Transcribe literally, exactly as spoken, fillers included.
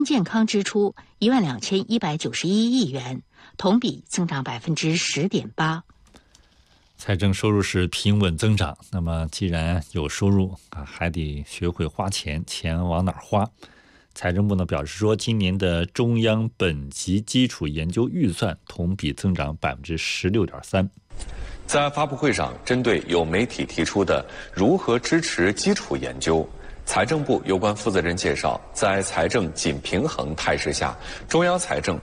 健康支出一万两千一百九十一亿元，同比增长百分之十点八。 财政收入是平稳增长，那么既然有收入啊，还得学会花钱，钱往哪儿花？财政部呢表示说，今年的中央本级基础研究预算同比增长百分之十六点三。 在发布会上，针对有媒体提出的如何支持基础研究，财政部有关负责人介绍，在财政紧平衡态势下，中央财政